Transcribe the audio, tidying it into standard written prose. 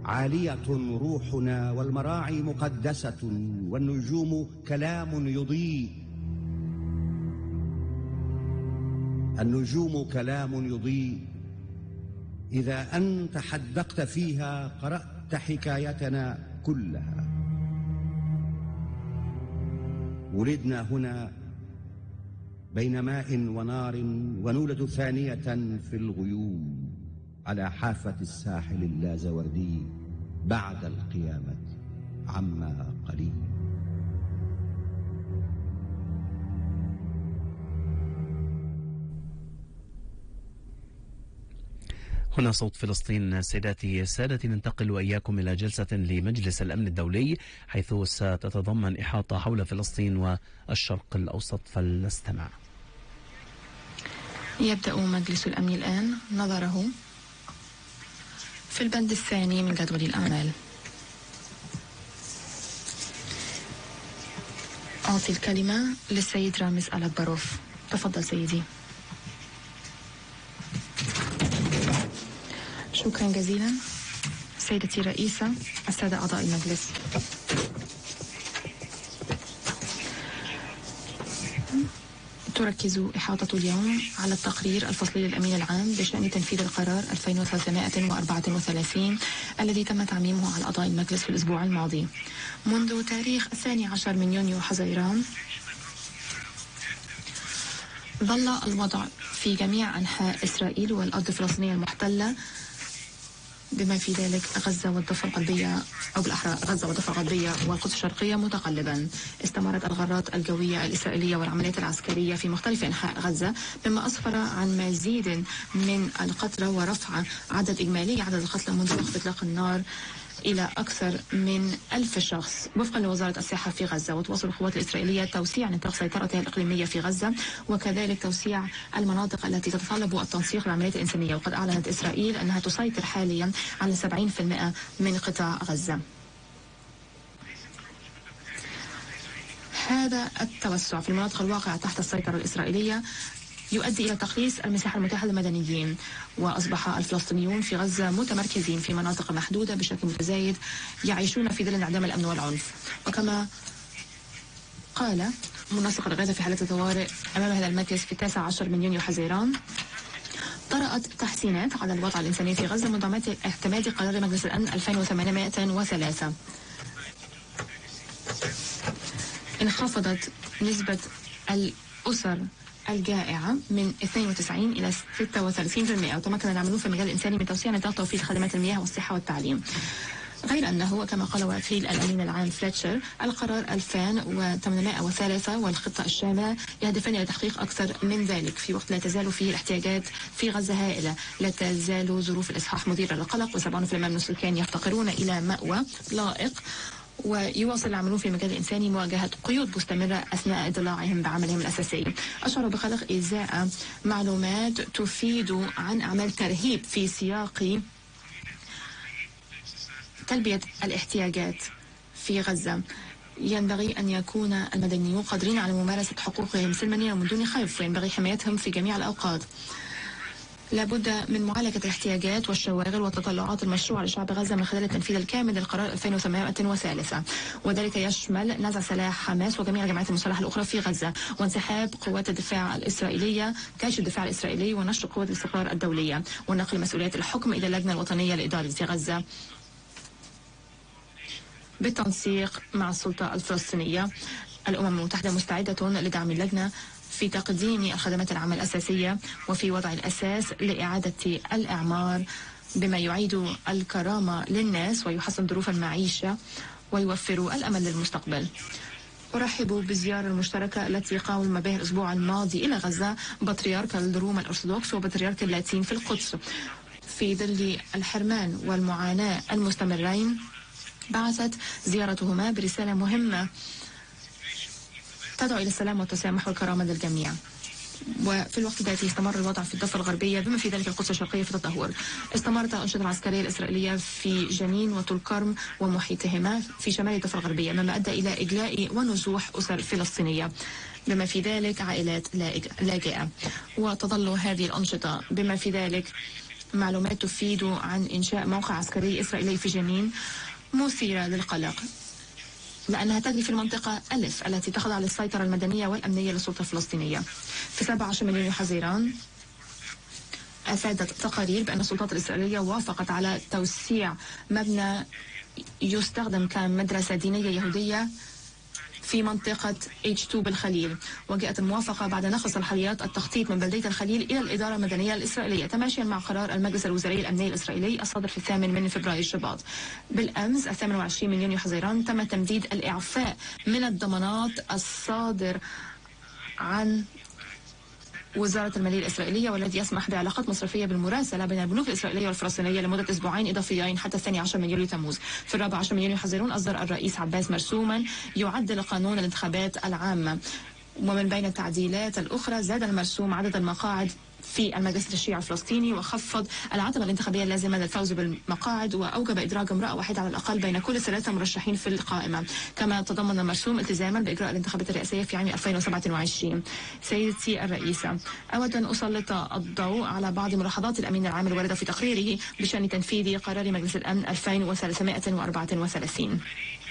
عالية روحنا والمراعي مقدسة والنجوم كلام يضيء. النجوم كلام يضيء، إذا أنت حدقت فيها قرأت حكايتنا كلها. ولدنا هنا بين ماء ونار، ونولد ثانية في الغيوم على حافة الساحل اللازوردي بعد القيامة عما قليل. هنا صوت فلسطين. سيداتي سادتي، ننتقل وإياكم إلى جلسة لمجلس الأمن الدولي حيث ستتضمن إحاطة حول فلسطين والشرق الأوسط، فلنستمع. يبدأ مجلس الأمن الآن نظره في البند الثاني من جدول الأعمال. أعطي الكلمة للسيد رامز ألكبروف. تفضل سيدي. شكرا جزيلا سيدتي الرئيسة، السادة أعضاء المجلس. تركز إحاطة اليوم على التقرير الفصلي للأمين العام بشأن تنفيذ القرار 2334 الذي تم تعميمه على أعضاء المجلس في الأسبوع الماضي. منذ تاريخ 12 من يونيو حزيران ظل الوضع في جميع أنحاء إسرائيل والأرض الفلسطينية المحتلة بما في ذلك غزة والضفة الغربية، أو بالأحرى غزة والضفة الغربية والقدس الشرقية متقلبا. استمرت الغارات الجوية الإسرائيلية والعمليات العسكرية في مختلف أنحاء غزة، مما أسفر عن مزيد من القتلى ورفع عدد إجمالي عدد القتلى منذ وقف إطلاق النار إلى أكثر من 1000 شخص وفقا لوزارة الصحة في غزة. وتواصل القوات الإسرائيلية توسيع نطاق سيطرتها الإقليمية في غزة، وكذلك توسيع المناطق التي تتطلب التنسيق بالعمليات الإنسانية. وقد أعلنت إسرائيل أنها تسيطر حاليا على 70% من قطاع غزة. هذا التوسع في المناطق الواقعة تحت السيطرة الإسرائيلية يؤدي إلى تقليص المساحة المتاحة للمدنيين، وأصبح الفلسطينيون في غزة متمركزين في مناطق محدودة بشكل متزايد، يعيشون في ظل انعدام الأمن والعنف. وكما قال منسق الإغاثة في حالة الطوارئ أمام هذا المركز في 19 من يونيو حزيران، طرأت تحسينات على الوضع الإنساني في غزة منذ اعتماد قرار مجلس الأمن 2803. انخفضت نسبة الأسر الجائعة من 92 إلى 36%، وتمكن العاملون في المجال الإنساني من توسيع نطاق توفير خدمات المياه والصحة والتعليم. غير أنه كما قال وكيل الأمين العام فليتشر، القرار 2803 والخطة الشاملة يهدفان إلى تحقيق أكثر من ذلك في وقت لا تزال فيه الاحتياجات في غزة هائلة. لا تزال ظروف الإصحاح مثيرة للقلق، و70% من السكان يفتقرون إلى مأوى لائق. ويواصل العاملون في المجال الإنساني مواجهة قيود مستمرة أثناء إضلاعهم بعملهم الأساسي. أشعروا بقلق إزاء معلومات تفيد عن أعمال ترهيب في سياق تلبية الاحتياجات في غزة. ينبغي أن يكون المدنيون قادرين على ممارسة حقوقهم سلميا ومن دون خوف، وينبغي حمايتهم في جميع الأوقات. لابد من معالجة الاحتياجات والشواغل والتطلعات المشروعة لشعب غزة من خلال التنفيذ الكامل للقرار 2803، وذلك يشمل نزع سلاح حماس وجميع الجماعات المسلحة الأخرى في غزة، وانسحاب قوات الدفاع الإسرائيلية، جيش الدفاع الإسرائيلي، ونشر قوات الاستقرار الدولية، ونقل مسؤوليات الحكم إلى اللجنة الوطنية لإدارة غزة بالتنسيق مع السلطة الفلسطينية. الأمم المتحدة مستعدة لدعم اللجنة في تقديم الخدمات العامة الأساسية وفي وضع الأساس لإعادة الإعمار بما يعيد الكرامة للناس ويحسن ظروف المعيشة ويوفر الأمل للمستقبل. أرحب بالزيارة المشتركة التي قام بها الأسبوع الماضي إلى غزة بطريرك الروم الأرثوذكس وبطريرك اللاتين في القدس. في ظل الحرمان والمعاناة المستمرين، بعثت زيارتهما برسالة مهمة تدعو إلى السلام والتسامح والكرامة للجميع. وفي الوقت ذاته استمر الوضع في الضفة الغربية بما في ذلك القدس الشرقية في التدهور. استمرت الأنشطة العسكرية الإسرائيلية في جنين وطول كرم ومحيطهما في شمال الضفة الغربية، مما أدى إلى إجلاء ونزوح أسر فلسطينية بما في ذلك عائلات لاجئة. وتظل هذه الأنشطة بما في ذلك معلومات تفيد عن إنشاء موقع عسكري إسرائيلي في جنين مثيرة للقلق، لأنها تجري في المنطقة ألف التي تخضع للسيطرة المدنية والأمنية للسلطة الفلسطينية. في 17 من يونيو حزيران أفادت تقارير بأن السلطات الإسرائيلية وافقت على توسيع مبنى يستخدم كمدرسة دينية يهودية في منطقة H2 بالخليل، وجاءت الموافقة بعد نقل صلاحيات التخطيط من بلدية الخليل إلى الإدارة المدنية الإسرائيلية تماشيا مع قرار المجلس الوزاري الأمني الإسرائيلي الصادر في 8 من فبراير الشباط. بالأمس 28 من يونيو حزيران تم تمديد الإعفاء من الضمانات الصادر عن وزارة المالية الإسرائيلية، والذي يسمح بعلاقات مصرفية بالمراسلة بين البنوك الإسرائيلية والفلسطينية لمدة أسبوعين إضافيين حتى 12 من يوليو تموز. في 14 من يونيو حزيران أصدر الرئيس عباس مرسوما يعدل قانون الانتخابات العامة، ومن بين التعديلات الأخرى زاد المرسوم عدد المقاعد في المجلس التشريعي الفلسطيني، وخفض العتبة الانتخابية اللازمة للفوز بالمقاعد، وأوجب إدراج امرأة واحدة على الأقل بين كل 3 مرشحين في القائمة. كما تضمن المرسوم التزاما بإجراء الانتخابات الرئاسية في عام 2027. سيدتي الرئيسة، أود أن أسلط الضوء على بعض ملاحظات الأمين العام الواردة في تقريره بشأن تنفيذ قرار مجلس الأمن 2334.